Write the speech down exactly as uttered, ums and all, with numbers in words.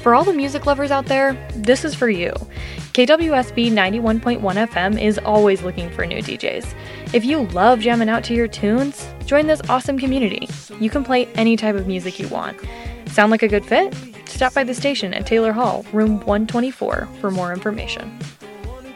For all the music lovers out there, this is for you. K W S B ninety-one point one F M is always looking for new D Js. If you love jamming out to your tunes, join this awesome community. You can play any type of music you want. Sound like a good fit? Stop by the station at Taylor Hall, room one twenty-four, for more information.